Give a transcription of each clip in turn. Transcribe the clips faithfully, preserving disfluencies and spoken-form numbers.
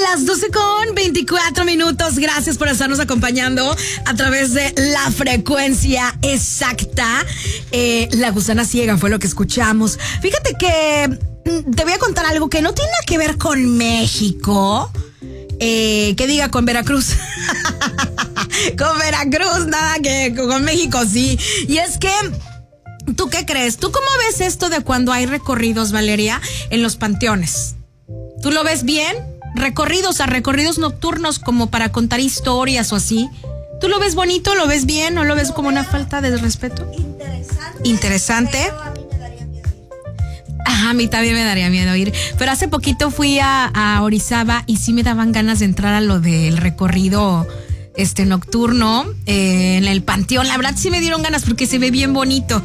las doce con veinticuatro minutos. Gracias por estarnos acompañando a través de la frecuencia exacta. Eh, la gusana ciega fue lo que escuchamos. Fíjate que te voy a contar algo que no tiene nada que ver con México. Eh, que diga con Veracruz. Con Veracruz, nada que con México, sí. Y es que, ¿tú qué crees? ¿Tú cómo ves esto de cuando hay recorridos, Valeria, en los panteones? ¿Tú lo ves bien? Recorridos, a recorridos nocturnos como para contar historias o así. ¿Tú lo ves bonito, lo ves bien o lo ves como una falta de respeto? Interesante. Interesante. Pero a mí me daría miedo ir. Ajá, a mí también me daría miedo ir. Pero hace poquito fui a, a Orizaba y sí me daban ganas de entrar a lo del recorrido este nocturno eh, en el panteón. La verdad sí me dieron ganas porque se ve bien bonito.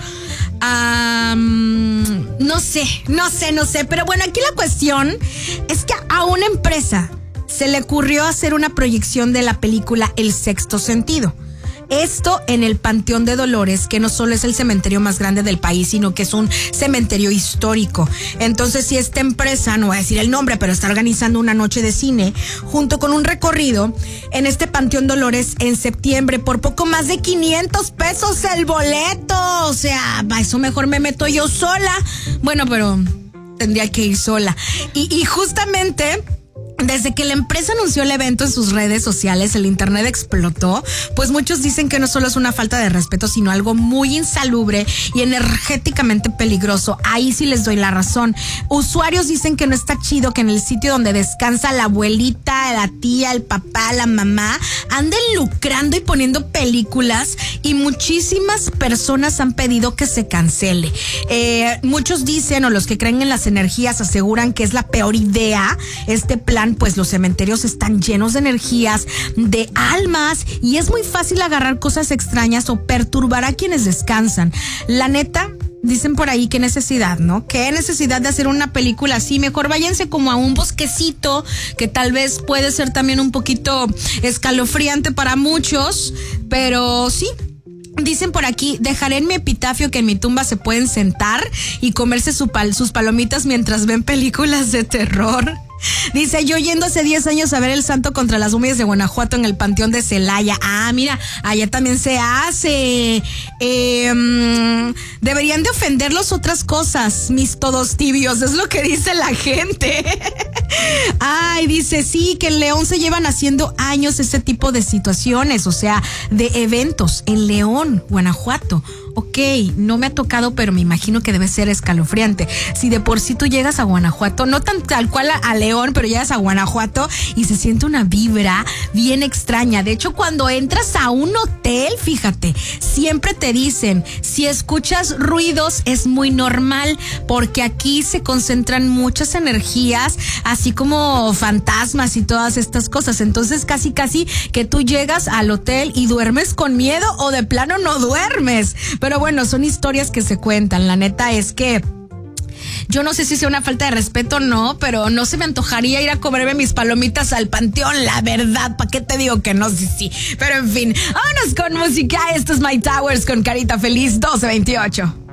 Um, no sé, no sé, no sé. Pero bueno, aquí la cuestión es que a una empresa se le ocurrió hacer una proyección de la película El Sexto Sentido. Esto en el Panteón de Dolores, que no solo es el cementerio más grande del país, sino que es un cementerio histórico. Entonces, si esta empresa, no voy a decir el nombre, pero está organizando una noche de cine junto con un recorrido en este Panteón Dolores en septiembre por poco más de quinientos pesos el boleto. O sea, a eso mejor me meto yo sola. Bueno, pero tendría que ir sola. Y, y justamente, desde que la empresa anunció el evento en sus redes sociales, el internet explotó, pues muchos dicen que no solo es una falta de respeto, sino algo muy insalubre y energéticamente peligroso. Ahí sí les doy la razón. Usuarios dicen que no está chido que en el sitio donde descansa la abuelita, la tía, el papá, la mamá, anden lucrando y poniendo películas, y muchísimas personas han pedido que se cancele. Eh, muchos dicen, o los que creen en las energías aseguran que es la peor idea este plan, pues los cementerios están llenos de energías, de almas, y es muy fácil agarrar cosas extrañas o perturbar a quienes descansan. La neta, dicen por ahí, qué necesidad, ¿no? Qué necesidad de hacer una película así. Mejor váyanse como a un bosquecito, que tal vez puede ser también un poquito escalofriante para muchos, pero sí. Dicen por aquí, dejaré en mi epitafio que en mi tumba se pueden sentar y comerse su pal- sus palomitas mientras ven películas de terror. Dice, yo yendo hace diez años a ver El Santo contra las momias de Guanajuato en el Panteón de Celaya. Ah, mira, allá también se hace. Eh, deberían de ofenderlos otras cosas, mis todos tibios, es lo que dice la gente. Ay, dice, sí, que en León se llevan haciendo años ese tipo de situaciones, o sea, de eventos en León, Guanajuato. Ok, no me ha tocado, pero me imagino que debe ser escalofriante. Si de por sí tú llegas a Guanajuato, no tan tal cual a, a León, pero llegas a Guanajuato y se siente una vibra bien extraña. De hecho, cuando entras a un hotel, fíjate, siempre te dicen, si escuchas ruidos es muy normal, porque aquí se concentran muchas energías, así como fantasmas y todas estas cosas. Entonces, casi casi que tú llegas al hotel y duermes con miedo, o de plano no duermes. Pero bueno, son historias que se cuentan. La neta es que yo no sé si sea una falta de respeto o no, pero no se me antojaría ir a comerme mis palomitas al panteón, la verdad. ¿Para qué te digo que no? Sí, sí. Pero en fin, vámonos con música. Esto es My Towers con Carita Feliz doce veintiocho.